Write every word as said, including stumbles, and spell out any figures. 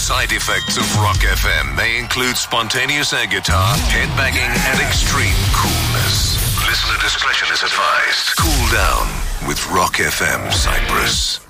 side effects of Rock F M may include spontaneous air guitar, headbanging, and extreme coolness. Listener discretion is advised. Cool down with Rock F M Cyprus.